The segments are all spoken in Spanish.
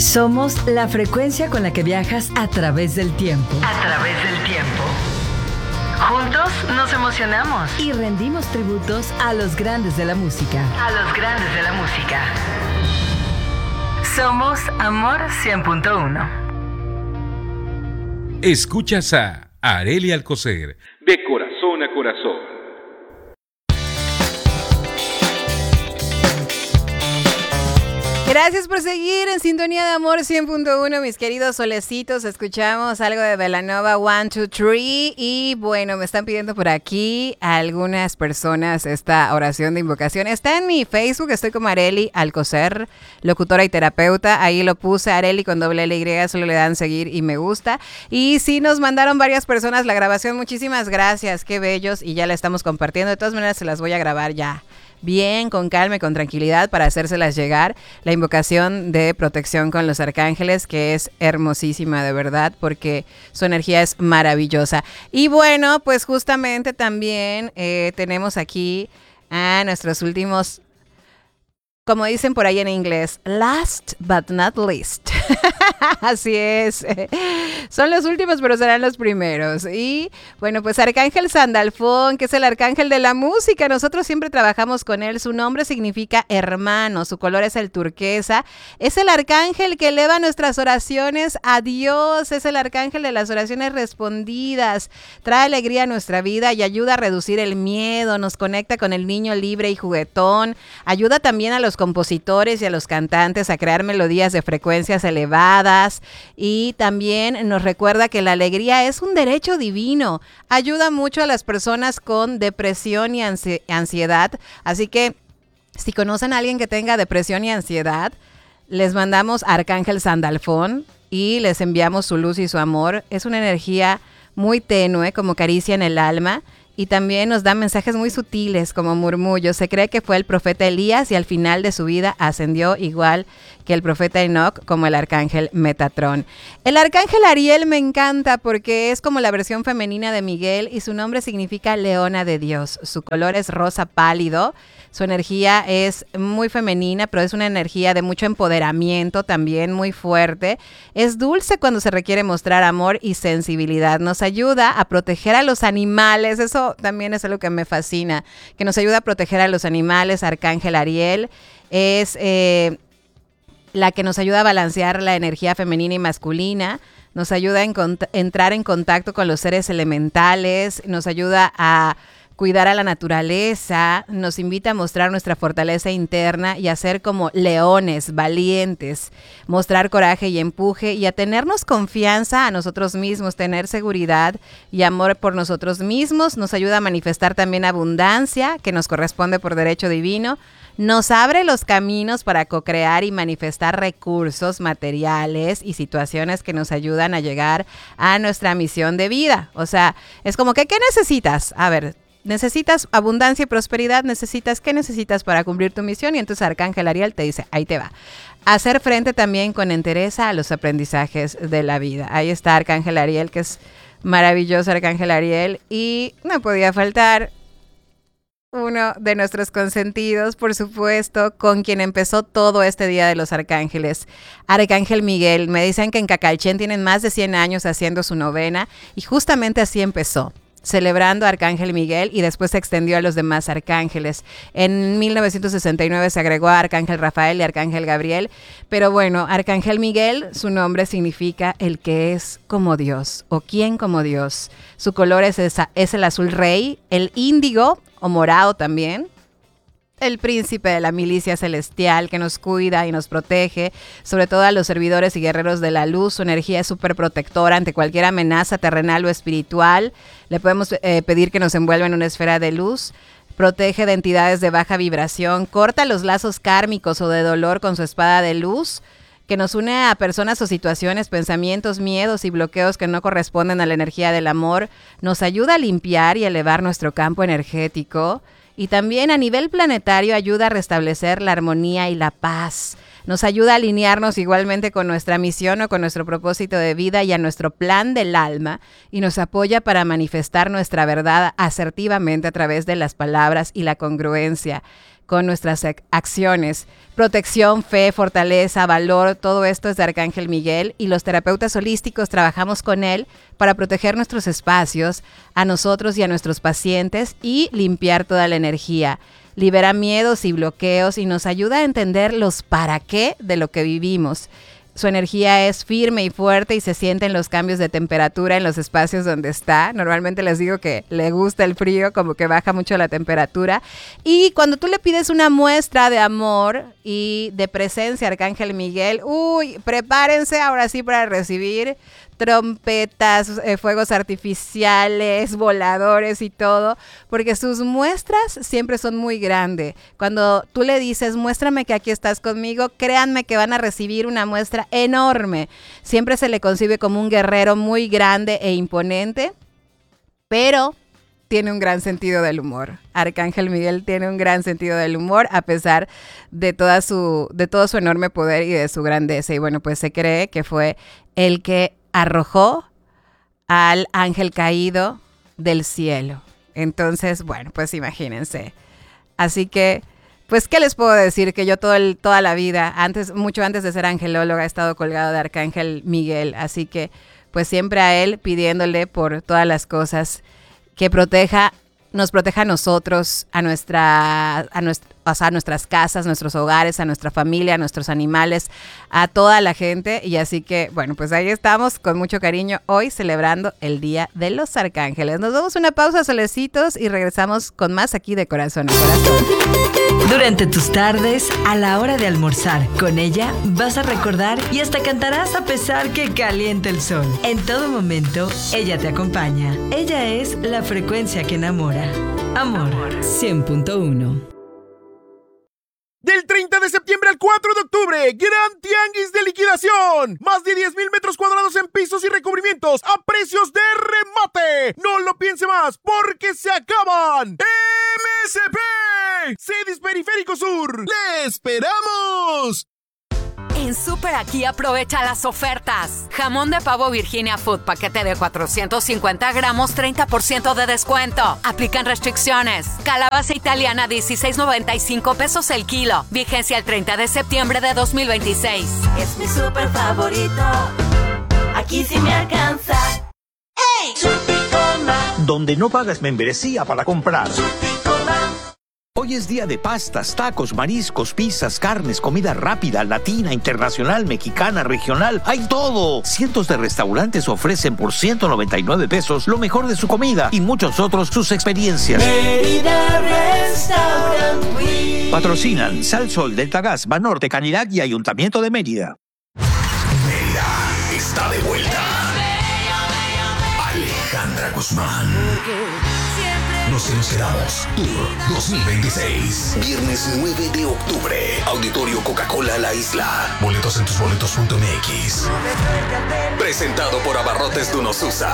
Somos la frecuencia con la que viajas a través del tiempo. A través del tiempo. Juntos nos emocionamos. Y rendimos tributos a los grandes de la música. A los grandes de la música. Somos Amor 100.1. Escuchas a Arely Alcocer, de corazón a corazón. Gracias por seguir en sintonía de Amor 100.1, mis queridos solecitos. Escuchamos algo de Belanova 1, 2, 3 y bueno, me están pidiendo por aquí algunas personas esta oración de invocación. Está en mi Facebook, estoy como Arely Alcocer, locutora y terapeuta. Ahí lo puse, Arely con doble L Y, solo le dan seguir y me gusta. Y sí nos mandaron varias personas la grabación, muchísimas gracias, qué bellos, y ya la estamos compartiendo. De todas maneras se las voy a grabar ya bien, con calma y con tranquilidad para hacérselas llegar. La invocación de protección con los arcángeles, que es hermosísima de verdad, porque su energía es maravillosa. Y bueno, pues justamente también tenemos aquí a nuestros últimos, como dicen por ahí en inglés, last but not least. Así es. Son los últimos, pero serán los primeros. Y bueno, pues Arcángel Sandalfón, que es el arcángel de la música. Nosotros siempre trabajamos con él. Su nombre significa hermano. Su color es el turquesa. Es el arcángel que eleva nuestras oraciones a Dios. Es el arcángel de las oraciones respondidas. Trae alegría a nuestra vida y ayuda a reducir el miedo. Nos conecta con el niño libre y juguetón. Ayuda también a los compositores y a los cantantes a crear melodías de frecuencias elevadas, y también nos recuerda que la alegría es un derecho divino. Ayuda mucho a las personas con depresión y ansiedad, así que si conocen a alguien que tenga depresión y ansiedad, les mandamos a Arcángel Sandalfón y les enviamos su luz y su amor. Es una energía muy tenue, como caricia en el alma. Y también nos da mensajes muy sutiles como murmullos. Se cree que fue el profeta Elías y al final de su vida ascendió igual que el profeta Enoc, como el arcángel Metatrón. El arcángel Ariel me encanta porque es como la versión femenina de Miguel y su nombre significa leona de Dios. Su color es rosa pálido. Su energía es muy femenina, pero es una energía de mucho empoderamiento también, muy fuerte. Es dulce cuando se requiere mostrar amor y sensibilidad. Nos ayuda a proteger a los animales. Eso también es algo que me fascina, que nos ayuda a proteger a los animales. Arcángel Ariel es la que nos ayuda a balancear la energía femenina y masculina. Nos ayuda a entrar en contacto con los seres elementales. Nos ayuda a cuidar a la naturaleza, nos invita a mostrar nuestra fortaleza interna y a ser como leones, valientes, mostrar coraje y empuje y a tenernos confianza a nosotros mismos, tener seguridad y amor por nosotros mismos. Nos ayuda a manifestar también abundancia que nos corresponde por derecho divino. Nos abre los caminos para co-crear y manifestar recursos materiales y situaciones que nos ayudan a llegar a nuestra misión de vida. O sea, es como que, ¿qué necesitas? A ver, necesitas abundancia y prosperidad, ¿qué necesitas para cumplir tu misión? Y entonces Arcángel Ariel te dice, ahí te va. Hacer frente también con entereza a los aprendizajes de la vida. Ahí está Arcángel Ariel, que es maravilloso Arcángel Ariel. Y no podía faltar uno de nuestros consentidos, por supuesto, con quien empezó todo este Día de los Arcángeles, Arcángel Miguel. Me dicen que en Cacalchen tienen más de 100 años haciendo su novena y justamente así empezó, celebrando a Arcángel Miguel, y después se extendió a los demás arcángeles. En 1969 se agregó a Arcángel Rafael y Arcángel Gabriel, pero bueno, Arcángel Miguel, su nombre significa el que es como Dios, o quien como Dios. Su color es el azul rey, el índigo o morado también. El príncipe de la milicia celestial que nos cuida y nos protege, sobre todo a los servidores y guerreros de la luz. Su energía es súper protectora ante cualquier amenaza terrenal o espiritual. Le podemos pedir que nos envuelva en una esfera de luz. Protege de entidades de baja vibración. Corta los lazos kármicos o de dolor con su espada de luz, que nos une a personas o situaciones, pensamientos, miedos y bloqueos que no corresponden a la energía del amor. Nos ayuda a limpiar y elevar nuestro campo energético. Y también a nivel planetario ayuda a restablecer la armonía y la paz. Nos ayuda a alinearnos igualmente con nuestra misión o con nuestro propósito de vida y a nuestro plan del alma. Y nos apoya para manifestar nuestra verdad asertivamente a través de las palabras y la congruencia. con nuestras acciones. Protección, fe, fortaleza, valor, todo esto es de Arcángel Miguel y los terapeutas holísticos trabajamos con él para proteger nuestros espacios, a nosotros y a nuestros pacientes y limpiar toda la energía. Libera miedos y bloqueos y nos ayuda a entender los para qué de lo que vivimos. Su energía es firme y fuerte y se sienten los cambios de temperatura en los espacios donde está. Normalmente les digo que le gusta el frío, como que baja mucho la temperatura. Y cuando tú le pides una muestra de amor y de presencia a Arcángel Miguel, prepárense ahora sí para recibir trompetas, fuegos artificiales, voladores y todo, porque sus muestras siempre son muy grandes. Cuando tú le dices, muéstrame que aquí estás conmigo, créanme que van a recibir una muestra enorme. Siempre se le concibe como un guerrero muy grande e imponente, pero tiene un gran sentido del humor. Arcángel Miguel tiene un gran sentido del humor a pesar de todo su enorme poder y de su grandeza. Y bueno, pues se cree que fue el que arrojó al ángel caído del cielo. Entonces, bueno, pues imagínense. Así que, pues, ¿qué les puedo decir? Que yo toda la vida, mucho antes de ser angelóloga, he estado colgado de Arcángel Miguel. Así que, pues siempre a él pidiéndole por todas las cosas que nos proteja a nosotros, a nuestras casas, nuestros hogares, a nuestra familia, a nuestros animales, a toda la gente. Y así que, bueno, pues ahí estamos con mucho cariño hoy celebrando el Día de los Arcángeles. Nos damos una pausa, solecitos, y regresamos con más aquí de Corazón a Corazón. Durante tus tardes, a la hora de almorzar, con ella vas a recordar y hasta cantarás a pesar que caliente el sol. En todo momento, ella te acompaña. Ella es la frecuencia que enamora. Amor 100.1. Del 30 de septiembre al 4 de octubre, Gran Tianguis de liquidación. Más de 10,000 metros cuadrados en pisos y recubrimientos a precios de remate. No lo piense más porque se acaban. MSP, Cedis Periférico Sur. ¡Le esperamos! En Super Aquí aprovecha las ofertas. Jamón de pavo Virginia Food, paquete de 450 gramos, 30% de descuento. Aplican restricciones. Calabaza italiana, 16.95 pesos el kilo. Vigencia el 30 de septiembre de 2026. Es mi super favorito. Aquí sí me alcanza. ¡Hey! Suticoma. Donde no pagas membresía para comprar. Suticoma. Hoy es día de pastas, tacos, mariscos, pizzas, carnes, comida rápida, latina, internacional, mexicana, regional. ¡Hay todo! Cientos de restaurantes ofrecen por 199 pesos lo mejor de su comida y muchos otros sus experiencias. Mérida Restaurant Week. Patrocinan Sal Sol, Delta Gas, Banorte, Canirac y Ayuntamiento de Mérida. Mérida está de vuelta. Alejandra Guzmán. Nos quedamos Tour 2026. Viernes 9 de octubre. Auditorio Coca-Cola La Isla. Boletos en tusboletos.mx. Presentado por Abarrotes Dunosusa.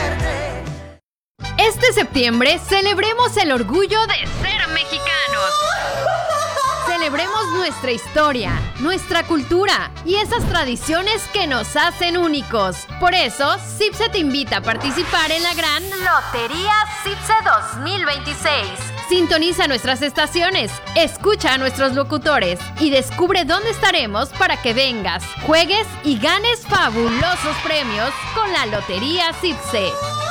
Este septiembre celebremos el orgullo de ser mexicanos. Celebremos nuestra historia, nuestra cultura y esas tradiciones que nos hacen únicos. Por eso, CIPSE te invita a participar en la gran Lotería CIPSE 2026. Sintoniza nuestras estaciones, escucha a nuestros locutores y descubre dónde estaremos para que vengas, juegues y ganes fabulosos premios con la Lotería CIPSE.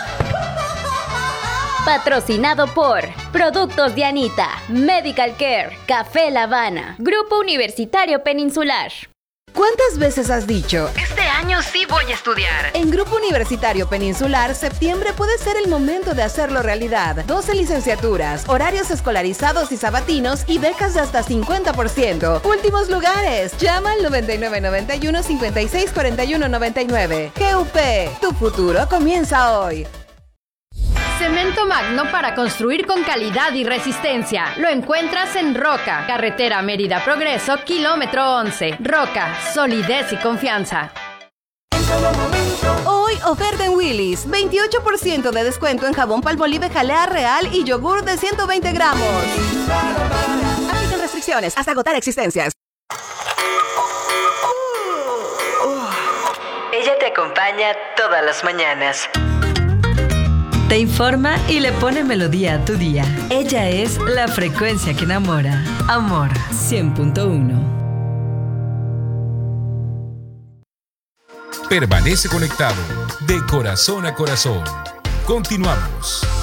Patrocinado por Productos Dianita, Medical Care, Café La Habana, Grupo Universitario Peninsular. ¿Cuántas veces has dicho? Este año sí voy a estudiar. En Grupo Universitario Peninsular, septiembre puede ser el momento de hacerlo realidad. 12 licenciaturas, horarios escolarizados y sabatinos y becas de hasta 50%. Últimos lugares. Llama al 9991 56 41 99. GUP, tu futuro comienza hoy. Cemento Magno para construir con calidad y resistencia. Lo encuentras en Roca, carretera Mérida Progreso, kilómetro 11. Roca, solidez y confianza. Hoy, oferta en Willy's. 28% de descuento en jabón Palmolive Jalea Real y yogur de 120 gramos. Aplican restricciones hasta agotar existencias. Ella te acompaña todas las mañanas. Te informa y le pone melodía a tu día. Ella es la frecuencia que enamora. Amor 100.1. Permanece conectado de corazón a corazón. Continuamos.